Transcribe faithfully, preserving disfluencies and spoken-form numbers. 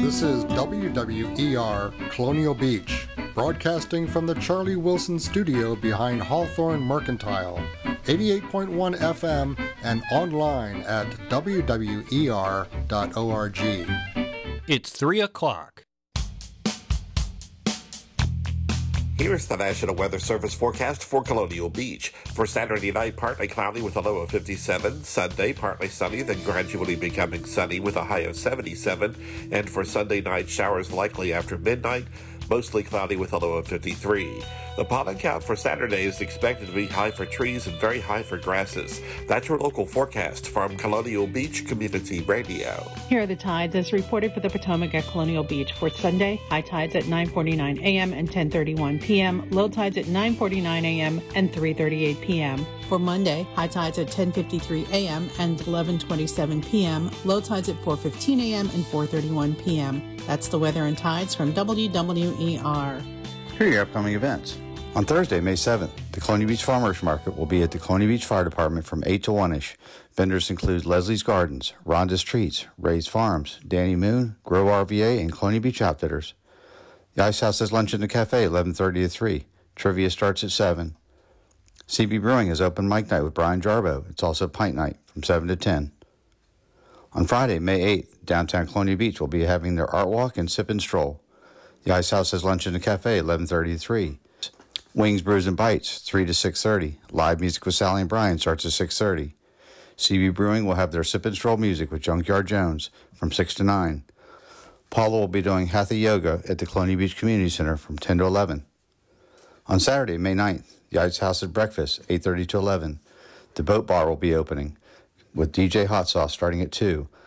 This is W W E R Colonial Beach, broadcasting from the Charlie Wilson studio behind Hawthorne Mercantile, eighty-eight point one F M and online at w w e r dot org. It's three o'clock. Here's the National Weather Service forecast for Colonial Beach. For Saturday night, partly cloudy with a low of fifty-seven. Sunday, partly sunny, then gradually becoming sunny with a high of seventy-seven. And for Sunday night, showers likely after midnight, mostly cloudy with a low of fifty-three. The pollen count for Saturday is expected to be high for trees and very high for grasses. That's your local forecast from Colonial Beach Community Radio. Here are the tides as reported for the Potomac at Colonial Beach. For Sunday, high tides at nine forty-nine a.m. and ten thirty-one p.m., low tides at nine forty-nine a.m. and three thirty-eight p.m. For Monday, high tides at ten fifty-three a.m. and eleven twenty-seven p.m., low tides at four fifteen a.m. and four thirty-one p.m. That's the weather and tides from W W E R. Here are your upcoming events. On Thursday, May seventh, the Colonial Beach Farmers Market will be at the Colonial Beach Fire Department from eight to one-ish. Vendors include Leslie's Gardens, Rhonda's Treats, Ray's Farms, Danny Moon, Grow R V A, and Colonial Beach Outfitters. The Ice House has lunch in the cafe, eleven thirty to three. Trivia starts at seven. C B Brewing has open mic night with Brian Jarbo. It's also pint night from seven to ten. On Friday, May eighth, downtown Colonial Beach will be having their art walk and sip and stroll. The Ice House has lunch in the cafe, eleven thirty to three. Wings, Brews, and Bites, three to six thirty. Live music with Sally and Brian starts at six thirty. C B Brewing will have their sip and stroll music with Junkyard Jones from six to nine. Paula will be doing Hatha Yoga at the Colonial Beach Community Center from ten to eleven. On Saturday, May ninth, the Ice House at breakfast, eight thirty to eleven. The Boat Bar will be opening with D J Hot Sauce starting at two.